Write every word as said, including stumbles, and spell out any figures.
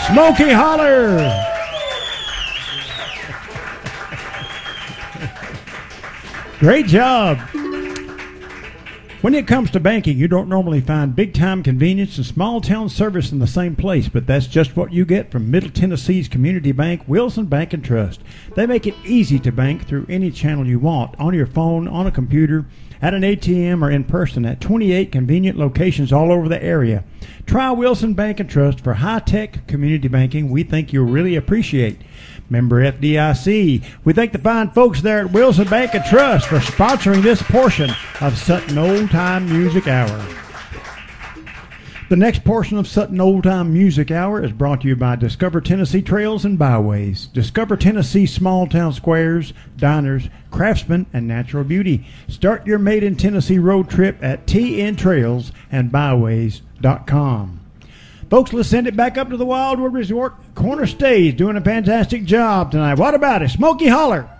Smoky Holler. Great job. When it comes to banking, you don't normally find big-time convenience and small-town service in the same place, but that's just what you get from Middle Tennessee's community bank, Wilson Bank and Trust. They make it easy to bank through any channel you want, on your phone, on a computer, at an A T M, or in person at twenty-eight convenient locations all over the area. Try Wilson Bank and Trust for high-tech community banking we think you'll really appreciate. Member F D I C. We thank the fine folks there at Wilson Bank and Trust for sponsoring this portion of Sutton Old Time Music Hour. The next portion of Sutton Old Time Music Hour is brought to you by Discover Tennessee Trails and Byways. Discover Tennessee small town squares, diners, craftsmen, and natural beauty. Start your Made in Tennessee road trip at T N trails and byways dot com. Folks, let's send it back up to the Wildwood Resort. Corner Stays doing a fantastic job tonight. What about it? Smoky Holler.